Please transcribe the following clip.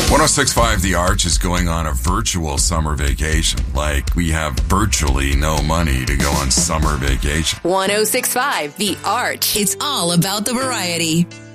1065 The Arch is going on a virtual summer vacation. Like we have virtually no money to go on summer vacation. 1065 The Arch. It's all about the variety.